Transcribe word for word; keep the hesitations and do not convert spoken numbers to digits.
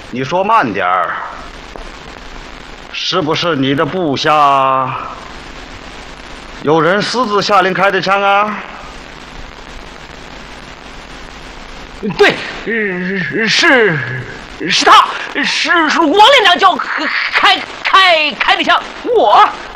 你说慢点儿，是不是你的部下有人私自下令开的枪啊？ 对，是是是他，是是王连长叫开开开开的枪。 我